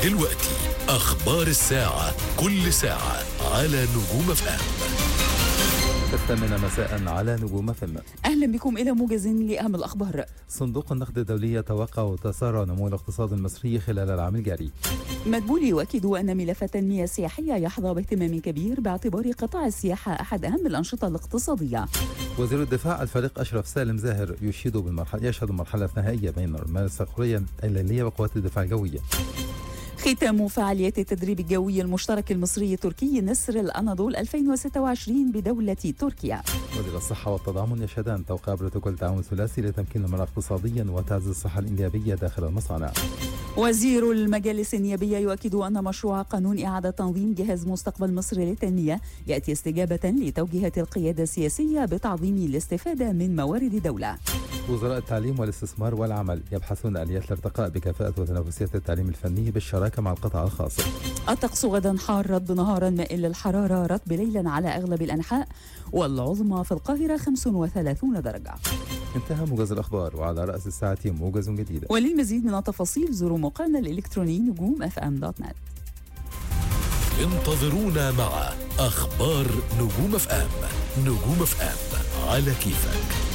دلوقتي أخبار الساعة، كل ساعة على نجوم اف ام. 8 مساء على نجوم فم. أهلا بكم إلى موجز لأهم الأخبار. صندوق النقد الدولي يتوقع تسارع نمو الاقتصاد المصري خلال العام الجاري. مدبولي يؤكد أن ملف التنمية السياحية يحظى باهتمام كبير باعتبار قطاع السياحة أحد أهم الأنشطة الاقتصادية. وزير الدفاع الفريق أشرف سالم زاهر يشهد المرحلة النهائية بين الممارسة الصقرية الليلية وقوات الدفاع الجوية. ختام فعاليات التدريب الجوي المشترك المصري التركي نسر الأناضول 2026 بدولة تركيا. وزير الصحة والتضامن يشهدان توقيع بروتوكول تعاون ثلاثي لتمكين المرأة اقتصاديا وتعزيز الصحة الإنجابية داخل المصانع. وزير المجالس النيابية يؤكد أن مشروع قانون إعادة تنظيم جهاز مستقبل مصر للتنمية يأتي استجابة لتوجيهات القيادة السياسية بتعظيم الاستفادة من موارد الدولة. وزراء التعليم والاستثمار والعمل يبحثون آليات الارتقاء بكفاءة وتنافسية التعليم الفني بالشراكة مع القطاع الخاص. الطقس غدا حار رطب نهارا مائل للحرارة، رطب ليلا على أغلب الأنحاء، والعظمى في القاهرة 35 درجة. انتهى موجز الأخبار، وعلى رأس الساعة موجز جديد. وللمزيد من التفاصيل زوروا موقعنا الإلكتروني نجوم-fm.net. انتظرونا مع أخبار نجوم اف ام. نجوم اف ام على كيفك.